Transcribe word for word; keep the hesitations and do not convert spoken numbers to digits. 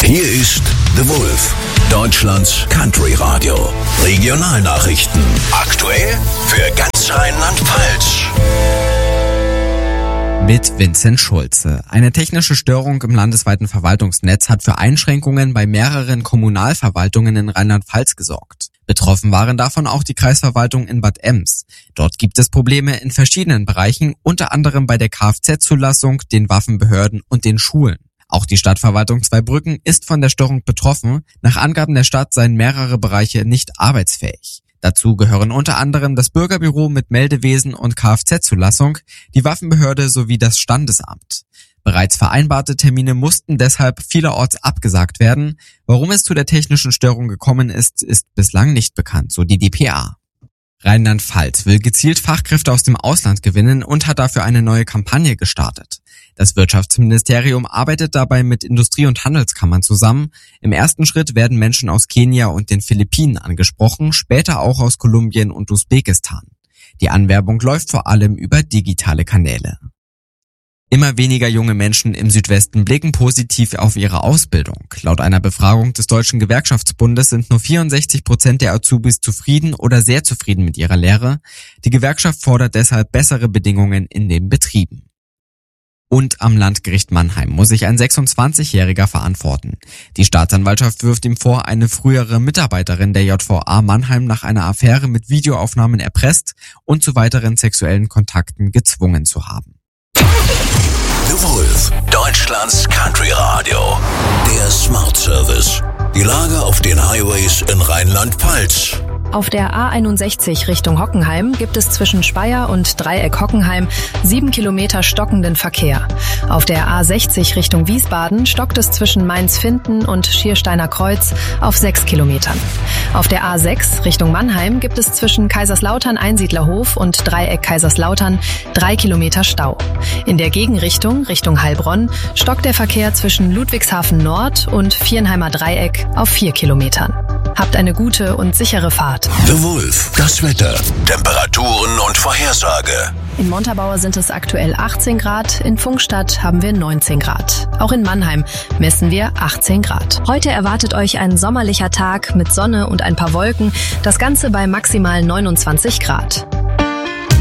Hier ist The Wolf, Deutschlands Country Radio. Regionalnachrichten. Aktuell für ganz Rheinland-Pfalz. Mit Vincent Schulze. Eine technische Störung im landesweiten Verwaltungsnetz hat für Einschränkungen bei mehreren Kommunalverwaltungen in Rheinland-Pfalz gesorgt. Betroffen waren davon auch die Kreisverwaltung in Bad Ems. Dort gibt es Probleme in verschiedenen Bereichen, unter anderem bei der Kfz-Zulassung, den Waffenbehörden und den Schulen. Auch die Stadtverwaltung Zweibrücken ist von der Störung betroffen. Nach Angaben der Stadt seien mehrere Bereiche nicht arbeitsfähig. Dazu gehören unter anderem das Bürgerbüro mit Meldewesen und Kfz-Zulassung, die Waffenbehörde sowie das Standesamt. Bereits vereinbarte Termine mussten deshalb vielerorts abgesagt werden. Warum es zu der technischen Störung gekommen ist, ist bislang nicht bekannt, so die D P A. Rheinland-Pfalz will gezielt Fachkräfte aus dem Ausland gewinnen und hat dafür eine neue Kampagne gestartet. Das Wirtschaftsministerium arbeitet dabei mit Industrie- und Handelskammern zusammen. Im ersten Schritt werden Menschen aus Kenia und den Philippinen angesprochen, später auch aus Kolumbien und Usbekistan. Die Anwerbung läuft vor allem über digitale Kanäle. Immer weniger junge Menschen im Südwesten blicken positiv auf ihre Ausbildung. Laut einer Befragung des Deutschen Gewerkschaftsbundes sind nur vierundsechzig Prozent der Azubis zufrieden oder sehr zufrieden mit ihrer Lehre. Die Gewerkschaft fordert deshalb bessere Bedingungen in den Betrieben. Und am Landgericht Mannheim muss sich ein sechsundzwanzigjähriger verantworten. Die Staatsanwaltschaft wirft ihm vor, eine frühere Mitarbeiterin der J V A Mannheim nach einer Affäre mit Videoaufnahmen erpresst und zu weiteren sexuellen Kontakten gezwungen zu haben. The Wolf, Deutschlands Country Radio. Der Smart Service. Die Lage auf den Highways in Rheinland-Pfalz. Auf der A einundsechzig Richtung Hockenheim gibt es zwischen Speyer und Dreieck Hockenheim sieben Kilometer stockenden Verkehr. Auf der A sechzig Richtung Wiesbaden stockt es zwischen Mainz-Finthen und Schiersteiner Kreuz auf sechs Kilometern. Auf der A sechs Richtung Mannheim gibt es zwischen Kaiserslautern Einsiedlerhof und Dreieck Kaiserslautern drei Kilometer Stau. In der Gegenrichtung Richtung Heilbronn stockt der Verkehr zwischen Ludwigshafen Nord und Viernheimer Dreieck auf vier Kilometern. Habt eine gute und sichere Fahrt. The Wolf, das Wetter, Temperaturen und Vorhersage. In Montabaur sind es aktuell achtzehn Grad, in Pfungstadt haben wir neunzehn Grad. Auch in Mannheim messen wir achtzehn Grad. Heute erwartet euch ein sommerlicher Tag mit Sonne und ein paar Wolken, das Ganze bei maximal neunundzwanzig Grad.